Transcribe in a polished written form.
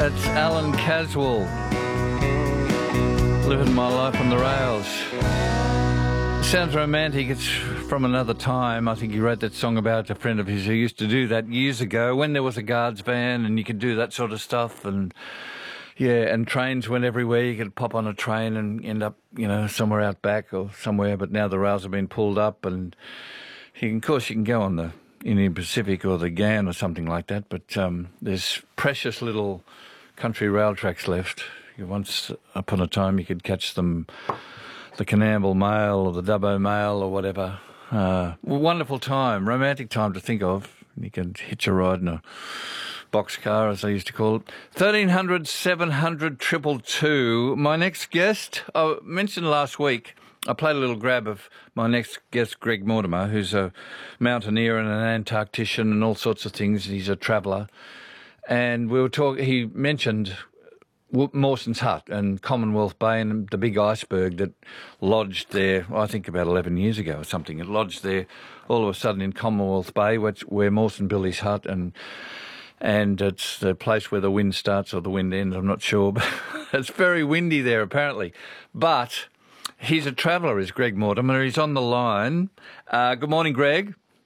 That's Alan Caswell, living my life on the rails. Sounds romantic. It's from another time. I think he wrote that song about a friend of his who used to do that years ago when there was a guards van and you could do that sort of stuff. And yeah, and trains went everywhere. You could pop on a train and end up, somewhere out back or somewhere. But now the rails have been pulled up, and of course you can go on the Indian Pacific or the GAN or something like that. But there's precious little country rail tracks left. Once upon a time you could catch them, the Coonamble Mail or the Dubbo Mail or whatever. Wonderful time, romantic time to think of. You can hitch a ride in a boxcar, as I used to call it. 1300 700 222. My next guest, I mentioned last week, I played a little grab of my next guest, Greg Mortimer, who's a mountaineer and an Antarctician and all sorts of things. He's a traveller. And we were talking, he mentioned Mawson's Hut and Commonwealth Bay and the big iceberg that lodged there, I think about 11 years ago or something. It lodged there all of a sudden in Commonwealth Bay, where Mawson built his hut, and it's the place where the wind starts or the wind ends, I'm not sure. But it's very windy there, apparently. But he's a traveller, is Greg Mortimer. He's on the line. Good morning, Greg.